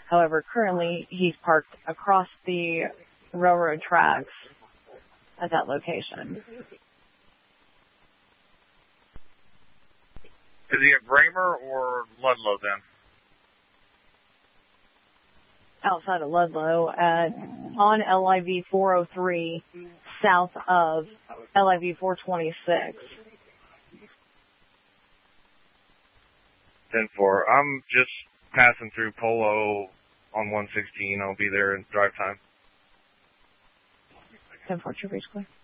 However, currently he's parked across the railroad tracks at that location. Is he at Bramer or Ludlow then? Outside of Ludlow, on LIV 403, south of LIV 426. 10-4. I'm just passing through Polo on 116. I'll be there in drive time. 10-4, True Breach Clear.